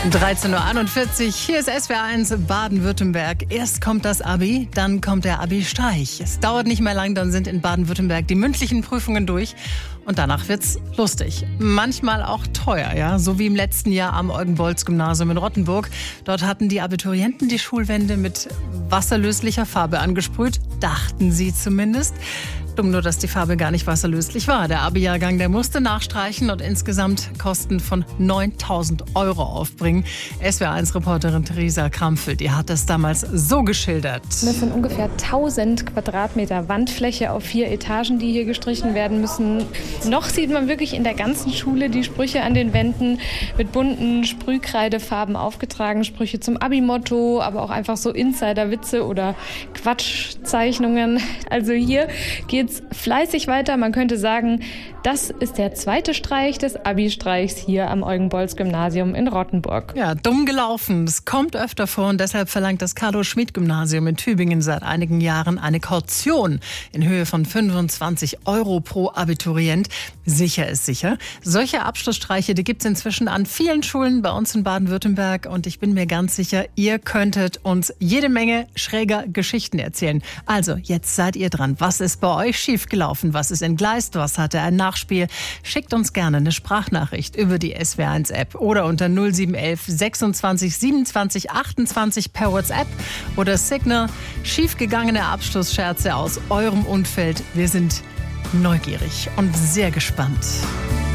13.41 Uhr, hier ist SWR1 Baden-Württemberg. Erst kommt das Abi, dann kommt der Abi-Streich. Es dauert nicht mehr lang, dann sind in Baden-Württemberg die mündlichen Prüfungen durch. Und danach wird's lustig. Manchmal auch teuer, ja. So wie im letzten Jahr am Eugen-Bolz-Gymnasium in Rottenburg. Dort hatten die Abiturienten die Schulwände mit wasserlöslicher Farbe angesprüht. Dachten sie zumindest. Dumm nur, dass die Farbe gar nicht wasserlöslich war. Der Abi-Jahrgang, der musste nachstreichen und insgesamt Kosten von 9.000 € aufbringen. SWR1-Reporterin Theresa Krampfel, die hat das damals so geschildert. Das sind ungefähr 1000 Quadratmeter Wandfläche auf 4 Etagen, die hier gestrichen werden müssen. Noch sieht man wirklich in der ganzen Schule die Sprüche an den Wänden mit bunten Sprühkreidefarben aufgetragen. Sprüche zum Abi-Motto, aber auch einfach so Insider-Witze oder Quatschzeichnungen. Also hier geht's fleißig weiter. Man könnte sagen, das ist der zweite Streich des Abi-Streichs hier am Eugen-Bolz-Gymnasium in Rottenburg. Ja, dumm gelaufen. Es kommt öfter vor und deshalb verlangt das Carlo-Schmid-Gymnasium in Tübingen seit einigen Jahren eine Kaution in Höhe von 25 € pro Abiturient. Sicher ist sicher. Solche Abschlussstreiche, die gibt es inzwischen an vielen Schulen bei uns in Baden-Württemberg und ich bin mir ganz sicher, ihr könntet uns jede Menge schräger Geschichten erzählen. Also, jetzt seid ihr dran. Was ist bei euch schiefgelaufen? Was ist entgleist? Was hatte ein Nachspiel? Schickt uns gerne eine Sprachnachricht über die SWR1-App oder unter 0711 26 27 28 per WhatsApp oder Signal. Schiefgegangene Abschlussscherze aus eurem Umfeld. Wir sind neugierig und sehr gespannt.